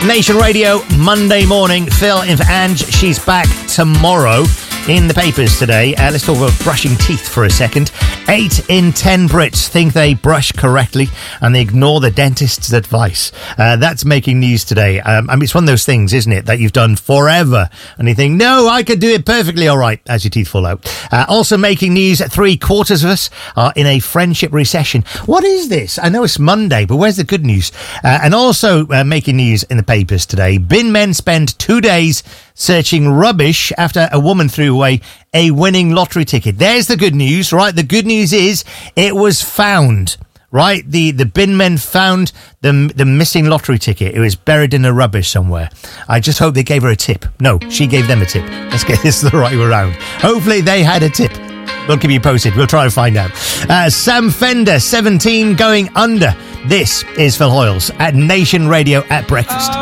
Nation Radio, Monday morning. Phil in for Ange. She's back tomorrow. In the papers today, let's talk about brushing teeth for a second. 8 in 10 Brits think they brush correctly and they ignore the dentist's advice. That's making news today. I mean, it's one of those things, isn't it, that you've done forever and you think, no, I could do it perfectly all right as your teeth fall out. Also making news, 3/4 of us are in a friendship recession. What is this? I know it's Monday, but where's the good news? And also making news in the papers today. Bin men spend 2 days searching rubbish after a woman threw away a winning lottery ticket. There's the good news, right? The good news is it was found, right? The bin men found the missing lottery ticket. It was buried in the rubbish somewhere. I just hope they gave her a tip. No, she gave them a tip. Let's get this the right way around. Hopefully they had a tip. We'll keep you posted. We'll try and find out. Sam Fender, 17, going under. This is Phil Hoyles at Nation Radio at Breakfast.